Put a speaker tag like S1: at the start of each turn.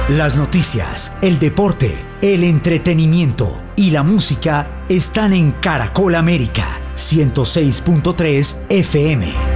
S1: Las noticias, el deporte, el entretenimiento y la música están en Caracol América 106.3 FM.